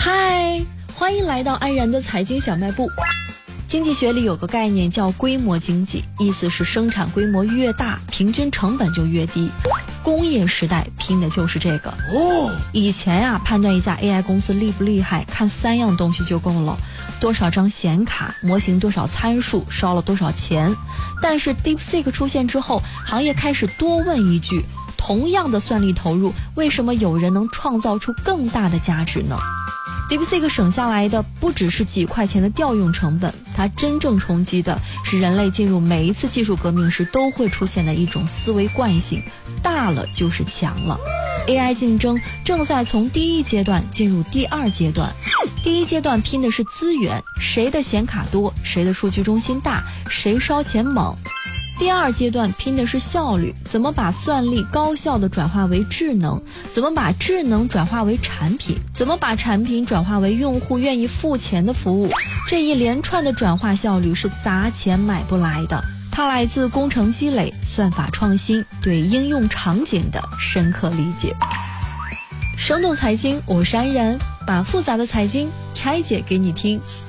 嗨，欢迎来到安然的财经小卖部。经济学里有个概念叫规模经济，意思是生产规模越大，平均成本就越低。工业时代拼的就是这个。以前判断一家 AI 公司厉不厉害，看3样东西就够了：多少张显卡，模型多少参数，烧了多少钱。但是 DeepSeek 出现之后，行业开始多问一句：同样的算力投入，为什么有人能创造出更大的价值呢？DeepSeek 省下来的不只是几块钱的调用成本，它真正冲击的是人类进入每一次技术革命时都会出现的一种思维惯性：大了就是强了。AI 竞争正在从第一阶段进入第2阶段。第一阶段拼的是资源，谁的显卡多，谁的数据中心大，谁烧钱猛。第2阶段拼的是效率，怎么把算力高效地转化为智能，怎么把智能转化为产品，怎么把产品转化为用户愿意付钱的服务。这一连串的转化效率是砸钱买不来的，它来自工程积累、算法创新对应用场景的深刻理解。生动财经，我是安然，把复杂的财经拆解给你听。